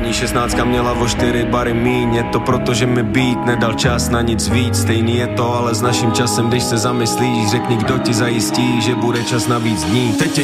Paní 16 měla o 4 bary míň. Je to proto, že mi beat nedal čas na nic víc. Stejný je to ale s naším časem, když se zamyslíš. Řekni, kdo ti zajistí, že bude čas na víc dní. Teď je